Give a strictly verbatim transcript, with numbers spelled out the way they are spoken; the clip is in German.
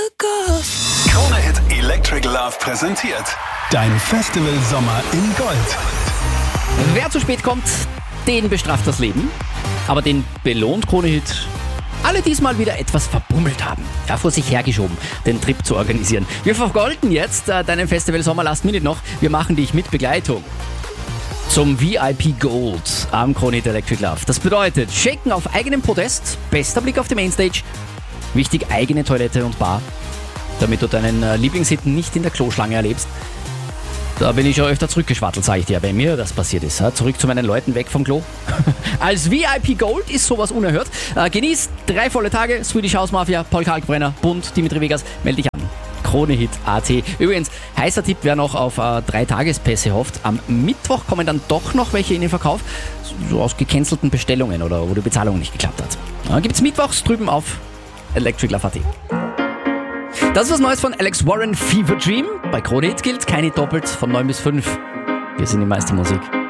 Krone-Hit Electric Love präsentiert dein Festival Sommer in Gold. Wer zu spät kommt, den bestraft das Leben, aber den belohnt Krone-Hit. Alle diesmal wieder etwas verbummelt haben, ja, vor sich hergeschoben, den Trip zu organisieren. Wir vergolden jetzt äh, deinen Festival Sommer Last Minute noch. Wir machen dich mit Begleitung zum V I P Gold am Krone-Hit Electric Love. Das bedeutet, Shaken auf eigenem Podest, bester Blick auf die Mainstage, wichtig eigene Toilette und Bar, damit du deinen äh, Lieblingshit nicht in der Kloschlange erlebst. Da bin ich schon öfter zurückgeschwattelt, sage ich dir, wenn mir das passiert ist. Ja? Zurück zu meinen Leuten, weg vom Klo. Als V I P Gold ist sowas unerhört. Äh, genießt drei volle Tage, Swedish House Mafia, Paul Kalkbrenner, Bund, Dimitri Vegas, melde dich an. Krone-Hit Punkt A T. Übrigens, heißer Tipp, wer noch auf äh, drei Tagespässe hofft, am Mittwoch kommen dann doch noch welche in den Verkauf, so aus gecancelten Bestellungen oder wo die Bezahlung nicht geklappt hat. Ja, gibt's mittwochs drüben auf Electric Love Punkt A T. Das ist was Neues von Alex Warren, Fever Dream. Bei Krone-Hit gilt keine doppelt von neun bis fünf. Wir sind die meiste Musik.